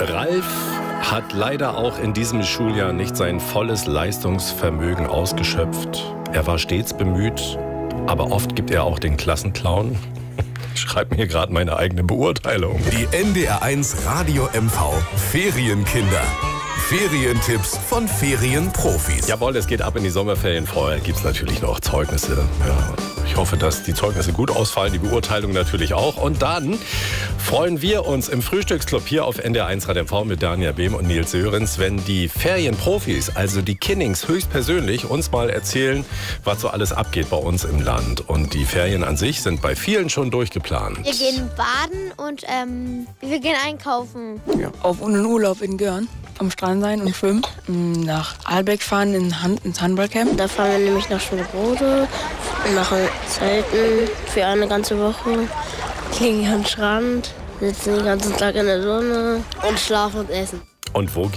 Ralf hat leider auch in diesem Schuljahr nicht sein volles Leistungsvermögen ausgeschöpft. Er war stets bemüht, aber oft gibt er auch den Klassenclown. Ich schreibe mir gerade meine eigene Beurteilung. Die NDR1 Radio MV Ferienkinder. Ferientipps von Ferienprofis. Jawohl, es geht ab in die Sommerferien. Vorher gibt es natürlich noch Zeugnisse. Ja, ich hoffe, dass die Zeugnisse gut ausfallen, die Beurteilung natürlich auch. Und dann freuen wir uns im Frühstücksclub hier auf NDR1 Radio MV mit Daniel Behm und Nils Sörensen, wenn die Ferienprofis, also die Kinnings höchstpersönlich, uns mal erzählen, was so alles abgeht bei uns im Land. Und die Ferien an sich sind bei vielen schon durchgeplant. Wir gehen baden und wir gehen einkaufen. Ja, auf einen Urlaub in Görn. Am Strand sein und schwimmen. Nach Aalbeck fahren ins Handballcamp. Da fahren wir nämlich nach Schönebrode, machen Zelten für eine ganze Woche, liegen am Strand, sitzen den ganzen Tag in der Sonne und schlafen und essen. Und wo